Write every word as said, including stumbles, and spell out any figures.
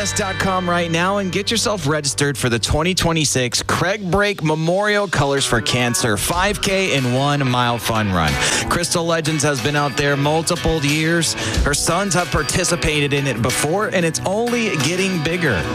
dot com right now and get yourself registered for the twenty twenty-six Craig Brake Memorial Colors for Cancer five K and one mile fun run. Crystal Legends has been out there multiple years. Her sons have participated in it before, and it's only getting bigger.